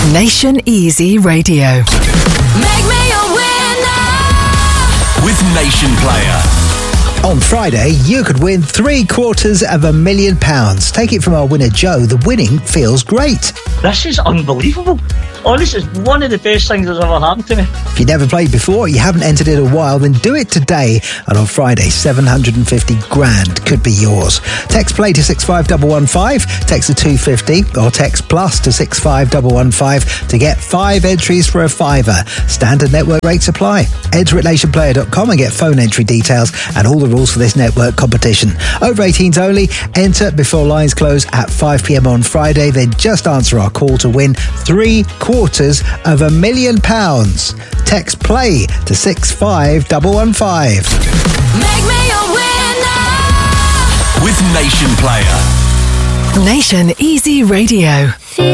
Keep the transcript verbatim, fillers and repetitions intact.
Nation Easy Radio. Make me a winner with Nation Player. On Friday, you could win three quarters of a million pounds. Take it from our winner, Joe. The winning feels great. This is unbelievable. Oh, this is one of the best things that's ever happened to me. If you've never played before, you haven't entered in a while, then do it today. And on Friday, seven hundred fifty grand could be yours. Text play to six five one one five, text to two fifty, or text plus to six five one one five to get five entries for a fiver. Standard network rates apply. Enter at nation player dot com and get phone entry details and all the rules for this network competition. Over eighteens only. Enter before lines close at five p m on Friday. Then just answer our call to win three quarters of a million pounds. Text play to six five one one five. Make me a winner with Nation Player. Nation Easy Radio.